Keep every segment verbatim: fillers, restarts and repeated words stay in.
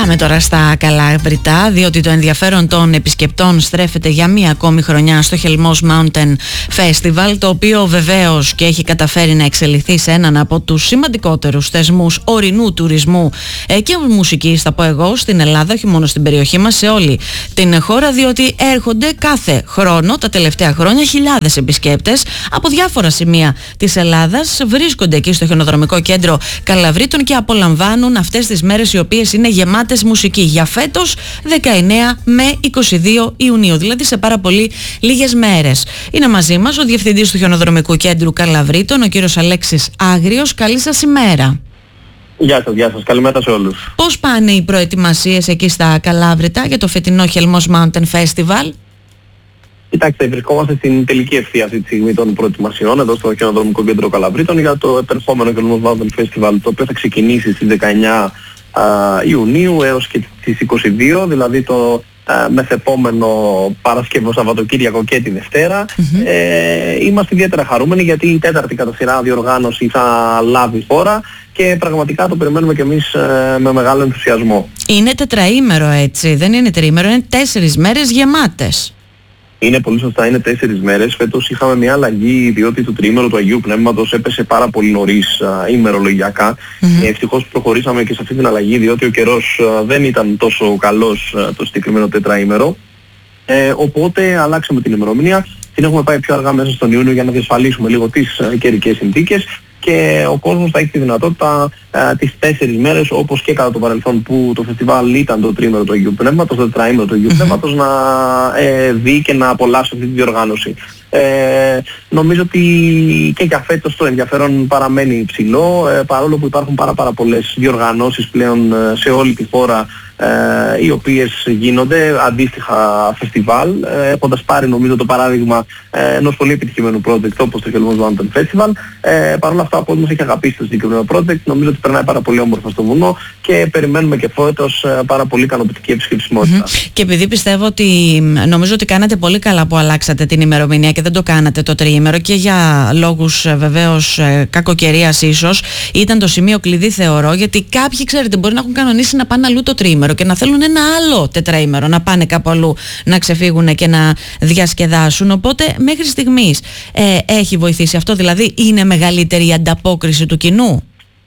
Πάμε τώρα στα Καλάβρητα, διότι το ενδιαφέρον των επισκεπτών στρέφεται για μία ακόμη χρονιά στο Χελμός Mountain Festival, το οποίο βεβαίως και έχει καταφέρει να εξελιχθεί σε έναν από τους σημαντικότερους θεσμούς ορεινού τουρισμού και μουσικής, θα πω εγώ, στην Ελλάδα, όχι μόνο στην περιοχή μας, σε όλη την χώρα, διότι έρχονται κάθε χρόνο, τα τελευταία χρόνια, χιλιάδες επισκέπτες από διάφορα σημεία της Ελλάδας, βρίσκονται εκεί στο χιονοδρομικό κέντρο Καλαβρήτων και απολαμβάνουν αυτές τις μέρες οι οποίες είναι γεμάτες μουσική. Για φέτος δεκαεννέα με είκοσι δύο Ιουνίου, δηλαδή σε πάρα πολύ λίγες μέρες. Είναι μαζί μας ο Διευθυντής του Χιονοδρομικού Κέντρου Καλαβρήτων, ο κύριος Αλέξης Άγριος. Καλή σας ημέρα. Γεια σας, γεια σας. Καλημέρα σε όλους. Πώς πάνε οι προετοιμασίες εκεί στα Καλάβρητα για το φετινό Χελμός Mountain Festival? Κοιτάξτε, βρισκόμαστε στην τελική ευθεία αυτή τη στιγμή των προετοιμασιών εδώ στο Χιονοδρομικό Κέντρο Καλαβρήτων για το επερχόμενο Χελμός Mountain Festival, το οποίο θα ξεκινήσει στις δεκαεννέα Ιουνίου έως και τις είκοσι δύο, δηλαδή το α, μεθεπόμενο Παρασκευό, Σαββατοκύριακο και τη Δευτέρα. Mm-hmm. Ε, είμαστε ιδιαίτερα χαρούμενοι γιατί η τέταρτη κατά σειρά διοργάνωση θα λάβει χώρα και πραγματικά το περιμένουμε κι εμείς ε, με μεγάλο ενθουσιασμό. Είναι τετραήμερο, έτσι, δεν είναι τριήμερο, είναι τέσσερις μέρες γεμάτες. Είναι πολύ σωστά, είναι τέσσερις μέρες. Φέτος είχαμε μια αλλαγή διότι το τριήμερο του Αγίου Πνεύματος έπεσε πάρα πολύ νωρίς α, ημερολογιακά. Mm-hmm. Ε, ευτυχώς προχωρήσαμε και σε αυτή την αλλαγή διότι ο καιρός α, δεν ήταν τόσο καλός α, το συγκεκριμένο τετραήμερο. Ε, οπότε αλλάξαμε την ημερομηνία. Την έχουμε πάει πιο αργά μέσα στον Ιούνιο για να διασφαλίσουμε λίγο τις α, καιρικές συνθήκες. Και ο κόσμος θα έχει τη δυνατότητα ε, τις τέσσερις μέρες, όπως και κατά το παρελθόν που το φεστιβάλ ήταν το τρίμερο του Αγίου Πνεύματος, το τετραήμερο του Αγίου Πνεύματος, να ε, δει και να απολαύσει αυτή τη διοργάνωση. Ε, νομίζω ότι και για φέτος το ενδιαφέρον παραμένει υψηλό, ε, παρόλο που υπάρχουν πάρα, πάρα πολλές διοργανώσεις πλέον ε, σε όλη τη χώρα, ε, οι οποίες γίνονται, αντίστοιχα φεστιβάλ, ε, έχοντας πάρει νομίζω το παράδειγμα ε, ενός πολύ επιτυχημένου project όπως το Χελμός Mountain Festival. Ε, παρόλα αυτά ο κόσμος έχει αγαπήσει το συγκεκριμένο project, νομίζω ότι περνάει πάρα πολύ όμορφα στο βουνό και περιμένουμε και φέτος ε, πάρα πολύ ικανοποιητική επισκεψιμότητα. Mm-hmm. Και επειδή πιστεύω ότι νομίζω ότι κάνατε πολύ καλά που αλλάξατε την ημερομηνία και δεν το κάνατε το τριήμερο και για λόγους βεβαίως κακοκαιρίας ίσως, ήταν το σημείο κλειδί θεωρώ, γιατί κάποιοι ξέρετε μπορεί να έχουν κανονίσει να πάνε αλλού το τριήμερο και να θέλουν ένα άλλο τετραήμερο, να πάνε κάπου αλλού να ξεφύγουν και να διασκεδάσουν, οπότε μέχρι στιγμής ε, έχει βοηθήσει αυτό, δηλαδή είναι μεγαλύτερη η ανταπόκριση του κοινού?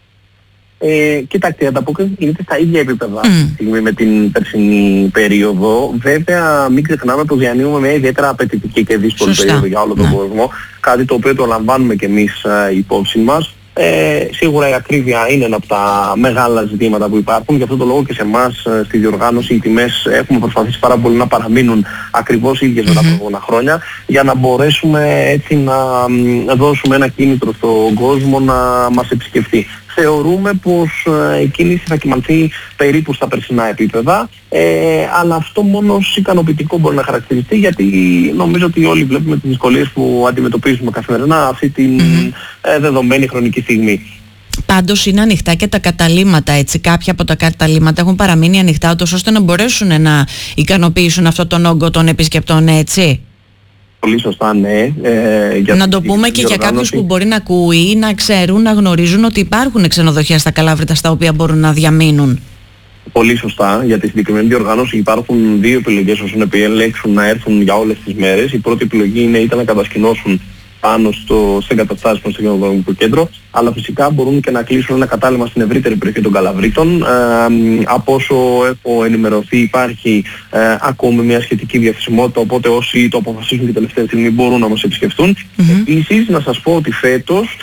Ε, κοιτάξτε, η ανταπόκριση γίνεται στα ίδια επίπεδα mm. στιγμή με την περσινή περίοδο. Βέβαια, μην ξεχνάμε πως διανύουμε μια ιδιαίτερα απαιτητική και δύσκολη Σωστά. περίοδο για όλο τον ναι. κόσμο. Κάτι το οποίο το λαμβάνουμε και εμείς ε, υπόψη μας. Ε, σίγουρα η ακρίβεια είναι ένα από τα μεγάλα ζητήματα που υπάρχουν. Γι' αυτό το λόγο και σε εμάς ε, στη διοργάνωση οι τιμές έχουμε προσπαθήσει πάρα πολύ να παραμείνουν ακριβώς ίδιες mm-hmm. με τα προηγούμενα χρόνια, για να μπορέσουμε έτσι να, να δώσουμε ένα κίνητρο στον κόσμο να μας επισκεφτεί. Θεωρούμε πως ε, η κίνηση θα κυμανθεί περίπου στα περσινά επίπεδα, ε, αλλά αυτό μόνο ως ικανοποιητικό μπορεί να χαρακτηριστεί, γιατί νομίζω ότι όλοι βλέπουμε τις δυσκολίες που αντιμετωπίζουμε καθημερινά αυτή την mm-hmm. ε, δεδομένη χρονική στιγμή. Πάντως είναι ανοιχτά και τα καταλύματα, έτσι, κάποια από τα καταλύματα έχουν παραμείνει ανοιχτά ώστε να μπορέσουν να ικανοποιήσουν αυτό τον όγκο των επισκεπτών, έτσι. Πολύ σωστά, ναι. Ε, για να το πούμε και για κάποιους που μπορεί να ακούει, να ξέρουν, να γνωρίζουν ότι υπάρχουν ξενοδοχεία στα Καλάβρητα στα οποία μπορούν να διαμείνουν. Πολύ σωστά. Για τη συγκεκριμένη διοργάνωση υπάρχουν δύο επιλογές όσων επιλέξουν να έρθουν για όλες τις μέρες. Η πρώτη επιλογή είναι είτε να κατασκηνώσουν πάνω στο, σε εγκαταστάσεις μας στο Χιονοδρομικό Κέντρο, αλλά φυσικά μπορούν και να κλείσουν ένα κατάλημα στην ευρύτερη περιοχή των Καλαβρήτων. Ε, από όσο έχω ενημερωθεί υπάρχει ε, ακόμη μια σχετική διαθεσιμότητα, οπότε όσοι το αποφασίσουν την τελευταία στιγμή μπορούν να μας επισκεφτούν. Mm-hmm. Επίσης, να σας πω ότι φέτος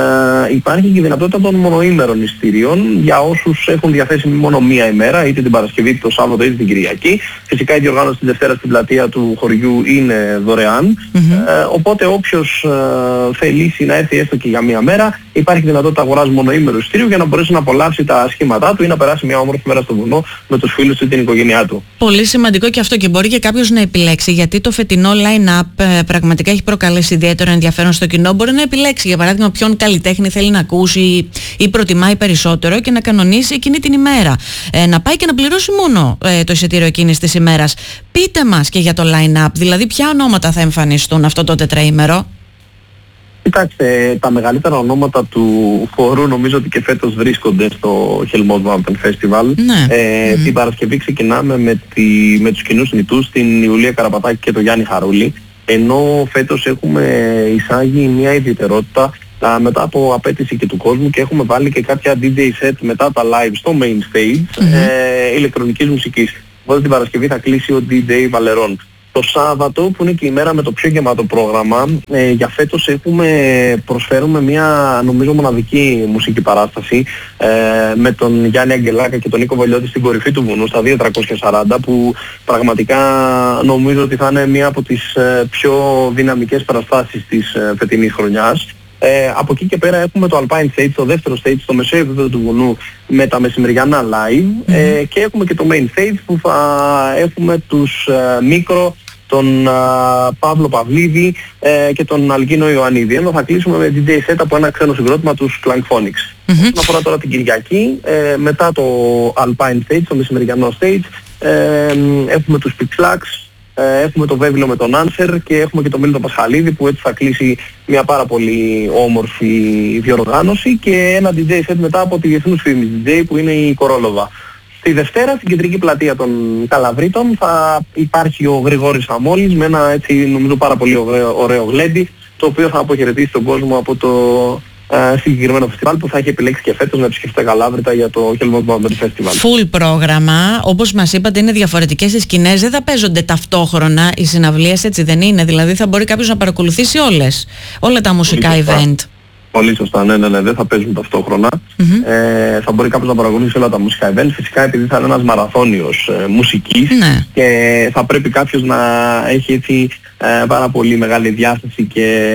ε, υπάρχει και η δυνατότητα των μονοήμερων εισιτηρίων για όσους έχουν διαθέσιμη μόνο μία ημέρα, είτε την Παρασκευή, είτε το Σάββατο, είτε την Κυριακή. Φυσικά η διοργάνωση τη Δευτέρα στην πλατεία του χωριού είναι δωρεάν. Mm-hmm. Ε, οπότε όποιος ε, θελήσει να έρθει έστω και για μία μέρα, υπάρχει δυνατότητα αγοράζει μονοήμερο εισιτήριο για να μπορέσει να απολαύσει τα σχήματά του ή να περάσει μια όμορφη μέρα στο βουνό με τους φίλους του ή την οικογένειά του. Πολύ σημαντικό και αυτό, και μπορεί και κάποιος να επιλέξει, γιατί το φετινό line-up ε, πραγματικά έχει προκαλέσει ιδιαίτερο ενδιαφέρον στο κοινό. Μπορεί να επιλέξει για παράδειγμα ποιον καλλιτέχνη θέλει να ακούσει ή προτιμάει περισσότερο και να κανονίσει εκείνη την ημέρα. Ε, να πάει και να πληρώσει μόνο ε, το εισιτήριο εκείνης της ημέρας. Πείτε μας και για το line-up, δηλαδή ποια ονόματα θα εμφανιστούν αυτό το τετραήμερο. Κοιτάξτε, τα μεγαλύτερα ονόματα του χώρου νομίζω ότι και φέτος βρίσκονται στο Hellmouth Mountain Festival. Ναι. Ε, mm-hmm. Την Παρασκευή ξεκινάμε με, τη, με τους κοινούς νητούς, την Ιουλία Καραπατάκη και τον Γιάννη Χαρούλη, ενώ φέτος έχουμε εισάγει μια ιδιαιτερότητα α, μετά από απέτηση και του κόσμου και έχουμε βάλει και κάποια ντι τζέι set μετά τα live στο main stage mm-hmm. ε, ηλεκτρονικής μουσικής. Οπότε την Παρασκευή θα κλείσει ο ντι τζέι Βαλερών. Το Σάββατο, που είναι και η μέρα με το πιο γεμάτο πρόγραμμα, ε, για φέτος έχουμε, προσφέρουμε μια νομίζω μοναδική μουσική παράσταση ε, με τον Γιάννη Αγγελάκα και τον Νίκο Βελιώτη στην κορυφή του βουνού, στα δύο τριακόσια σαράντα, που πραγματικά νομίζω ότι θα είναι μια από τις ε, πιο δυναμικές παραστάσεις της ε, φετινής χρονιάς. Ε, από εκεί και πέρα έχουμε το Alpine Stage, το δεύτερο stage, στο μεσαίο επίπεδο του βουνού με τα μεσημεριανά live mm-hmm. ε, και έχουμε και το main stage που θα έχουμε τους ε, Μίκρο, τον ε, Παύλο Παυλίδη ε, και τον Αλκίνο Ιωαννίδη, ενώ θα κλείσουμε με ντι τζέι set από ένα ξένο συγκρότημα, τους Clankphonics. Mm-hmm. Όσον αφορά τώρα την Κυριακή, ε, μετά το Alpine Stage, το μεσημεριανό stage, ε, έχουμε τους Pixlax, έχουμε το Βέβυλο με τον Άνσερ και έχουμε και τον Μίλτο Πασχαλίδη, που έτσι θα κλείσει μια πάρα πολύ όμορφη διοργάνωση, και ένα ντι τζέι set μετά από τη διεθνούς φήμης ντι τζέι που είναι η Κορόλοβα. Τη Δευτέρα στην κεντρική πλατεία των Καλαβρίτων θα υπάρχει ο Γρηγόρης Αμόλης με ένα έτσι νομίζω πάρα πολύ ωραίο, ωραίο γλέντι, το οποίο θα αποχαιρετήσει τον κόσμο από το Uh, συγκεκριμένο φεστιβάλ που θα έχει επιλέξει και φέτος να επισκεφτεί τα Καλάβρητα για το Hellmouth Mountain Festival. Full πρόγραμμα, όπως μας είπατε είναι διαφορετικές οι σκηνές, δεν θα παίζονται ταυτόχρονα οι συναυλίες, έτσι δεν είναι? Δηλαδή θα μπορεί κάποιος να παρακολουθήσει όλες, όλα τα μουσικά event. Πολύ σωστά, ναι, ναι, ναι, δεν θα παίζουν ταυτόχρονα. Mm-hmm. Ε, θα μπορεί κάποιος να παρακολουθήσει όλα τα μουσικά event, φυσικά επειδή θα είναι ένας μαραθώνιος ε, μουσικής ναι. και θα πρέπει κάποιος να έχει έτσι ε, πάρα πολύ μεγάλη διάσταση και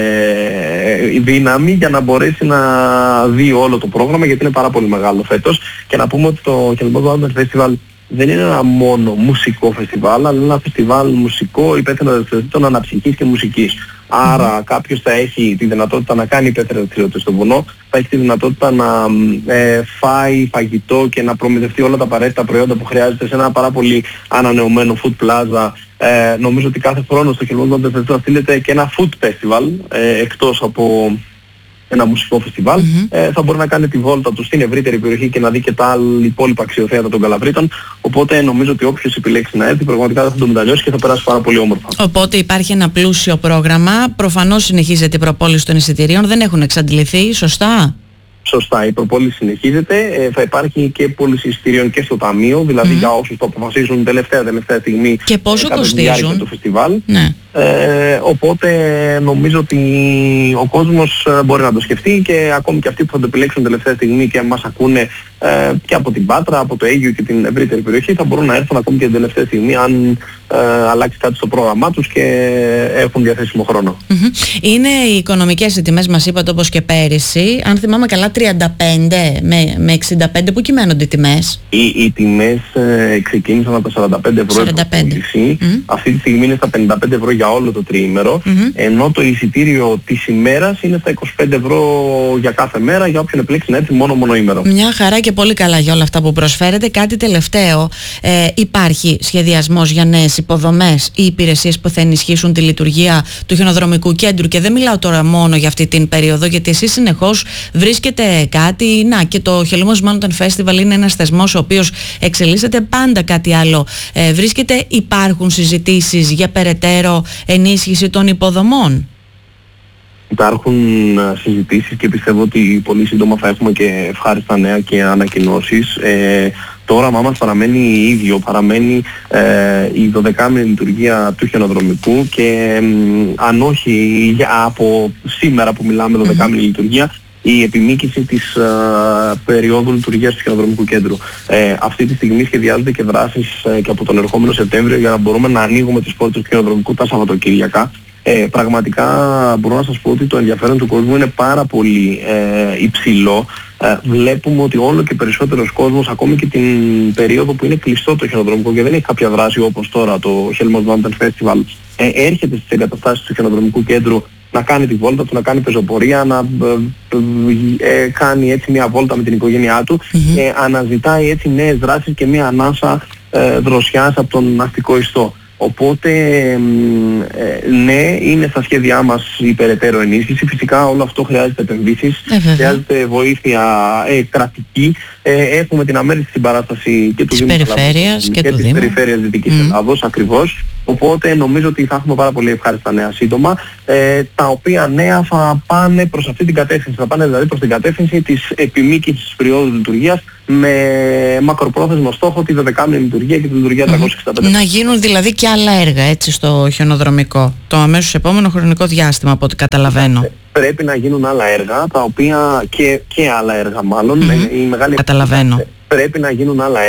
ε, δύναμη για να μπορέσει να δει όλο το πρόγραμμα, γιατί είναι πάρα πολύ μεγάλο φέτος. Και να πούμε ότι το Hellmouth Mountain Festival δεν είναι ένα μόνο μουσικό φεστιβάλ, αλλά ένα φεστιβάλ μουσικό υπεύθυνο δραστηριοτήτων αναψυχής και μουσικής. Άρα κάποιος θα έχει τη δυνατότητα να κάνει υπεύθυνες δραστηριότητες στο βουνό, θα έχει τη δυνατότητα να ε, φάει φαγητό και να προμηθευτεί όλα τα απαραίτητα προϊόντα που χρειάζεται σε ένα πάρα πολύ ανανεωμένο food plaza. Ε, νομίζω ότι κάθε χρόνο στο Hellmouth Mountain Festival στείλεται και ένα food festival, ε, εκτός από ένα μουσικό φεστιβάλ, mm-hmm. ε, θα μπορεί να κάνει τη βόλτα του στην ευρύτερη περιοχή και να δει και τα άλλα υπόλοιπα αξιοθέατα των Καλαβρίτων. Οπότε νομίζω ότι όποιος επιλέξει να έρθει πραγματικά θα τον μεταλλιώσει και θα περάσει πάρα πολύ όμορφα. Οπότε υπάρχει ένα πλούσιο πρόγραμμα. Προφανώς συνεχίζεται η προπόληση των εισιτηρίων, δεν έχουν εξαντληθεί, σωστά? Σωστά, η προπόληση συνεχίζεται. Ε, θα υπάρχει και πώληση εισιτηρίων και στο ταμείο, δηλαδή mm. για όσους το αποφασίζουν τελευταία τελευταία στιγμή. Και πόσο ε, κοστίζουν το φεστιβάλ. Ναι. Ε, οπότε νομίζω ότι ο κόσμος μπορεί να το σκεφτεί, και ακόμη και αυτοί που θα το επιλέξουν τελευταία στιγμή και μας ακούνε ε, και από την Πάτρα, από το Αίγυο και την ευρύτερη περιοχή, θα μπορούν να έρθουν ακόμη και την τελευταία στιγμή αν ε, αλλάξει κάτι στο πρόγραμμά τους και έχουν διαθέσιμο χρόνο. Mm-hmm. Είναι οι οικονομικές οι τιμές, μας είπατε, όπως και πέρυσι. Αν θυμάμαι καλά, τριάντα πέντε με, με εξήντα πέντε, που κυμαίνονται οι τιμές? Οι, οι τιμές ε, ξεκίνησαν από τα σαράντα πέντε ευρώ σαράντα πέντε. Mm-hmm. Αυτή τη στιγμή είναι στα πενήντα πέντε ευρώ για όλο το τριήμερο, mm-hmm. ενώ το εισιτήριο της ημέρας είναι στα είκοσι πέντε ευρώ για κάθε μέρα, για όποιον επιλέξει να έρθει μόνο μονοήμερο. Μια χαρά και πολύ καλά για όλα αυτά που προσφέρετε. Κάτι τελευταίο, ε, υπάρχει σχεδιασμός για νέες υποδομές ή υπηρεσίες που θα ενισχύσουν τη λειτουργία του χιονοδρομικού κέντρου? Και δεν μιλάω τώρα μόνο για αυτή την περίοδο, γιατί εσείς συνεχώς βρίσκετε κάτι. Να, και το Hellmouth Mountain Festival είναι ένας θεσμός ο οποίος εξελίσσεται, πάντα κάτι άλλο ε, βρίσκεται. Υπάρχουν συζητήσεις για περαιτέρω ενίσχυση των υποδομών? Υπάρχουν συζητήσεις και πιστεύω ότι πολύ σύντομα θα έχουμε και ευχάριστα νέα και ανακοινώσεις. Ε, το όραμά μας παραμένει ίδιο, παραμένει ε, η δωδεκάμηνη λειτουργία του χιονοδρομικού, και ε, αν όχι για, από σήμερα που μιλάμε δωδεκάμηνη mm-hmm. λειτουργία, η επιμήκυση της uh, περίοδου λειτουργίας του χιονοδρομικού κέντρου. Ε, αυτή τη στιγμή σχεδιάζονται και δράσεις ε, και από τον ερχόμενο Σεπτέμβριο για να μπορούμε να ανοίγουμε τις πόρτες του χιονοδρομικού τα Σαββατοκύριακα. Ε, πραγματικά μπορώ να σας πω ότι το ενδιαφέρον του κόσμου είναι πάρα πολύ ε, υψηλό. Ε, βλέπουμε ότι όλο και περισσότερος κόσμος, ακόμη και την περίοδο που είναι κλειστό το χιονοδρομικό και δεν έχει κάποια δράση όπως τώρα το Hellmouth Mountain Festival, ε, έρχεται στις εγκαταστάσεις του χιονοδρομικού κέντρου να κάνει τη βόλτα του, να κάνει πεζοπορία, να ε, ε, κάνει έτσι μια βόλτα με την οικογένειά του και mm-hmm. ε, αναζητάει έτσι νέες δράσεις και μια ανάσα ε, δροσιάς από τον αστικό ιστό. Οπότε ε, ναι, είναι στα σχέδιά μας η περαιτέρω ενίσχυση. Φυσικά όλο αυτό χρειάζεται επενδύσεις, ε, χρειάζεται βοήθεια ε, κρατική. Ε, έχουμε την αμέριστη συμπαράσταση και του Δήμου Περιφέρειας και, και, και της Περιφέρειας Δυτικής mm. Ελλάδος ακριβώς. Οπότε νομίζω ότι θα έχουμε πάρα πολύ ευχάριστα νέα σύντομα, ε, τα οποία νέα θα πάνε προς αυτή την κατεύθυνση, θα πάνε δηλαδή προς την κατεύθυνση της επιμήκυνσης της περίοδου λειτουργίας με μακροπρόθεσμο στόχο τη δωδεκάμηνη λειτουργία και τη λειτουργία τριακόσια εξήντα πέντε. Να γίνουν δηλαδή και άλλα έργα έτσι στο χιονοδρομικό, το αμέσως επόμενο χρονικό διάστημα από ό,τι καταλαβαίνω. Πρέπει να γίνουν άλλα έργα, τα οποία και, και άλλα έργα μάλλον. Mm-hmm. Η μεγάλη Καταλαβαίνω. Πρέπει να γίνουν άλλα έργα.